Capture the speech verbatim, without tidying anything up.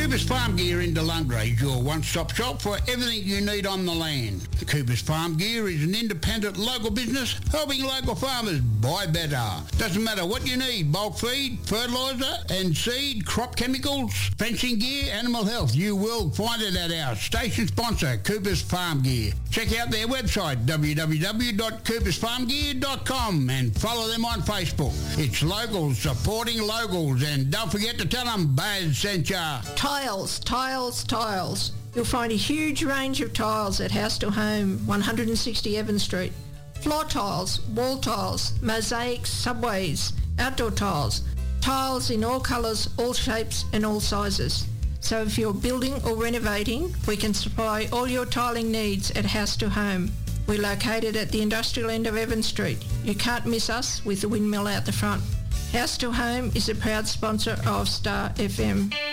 Cooper's Farm Gear in Delungra is your one-stop shop for everything you need on the land. Cooper's Farm Gear is an independent local business helping local farmers buy better. Doesn't matter what you need, bulk feed, fertiliser and seed, crop chemicals, fencing gear, animal health, you will find it at our station sponsor, Cooper's Farm Gear. Check out their website, w w w dot coopers farm gear dot com, and follow them on Facebook. It's locals supporting locals, and don't forget to tell them Baz sent ya. Tiles, tiles, tiles. You'll find a huge range of tiles at House to Home, one hundred sixty Evans Street. Floor tiles, wall tiles, mosaics, subways, outdoor tiles. Tiles in all colours, all shapes and all sizes. So if you're building or renovating, we can supply all your tiling needs at House to Home. We're located at the industrial end of Evans Street. You can't miss us with the windmill out the front. House to Home is a proud sponsor of Star F M.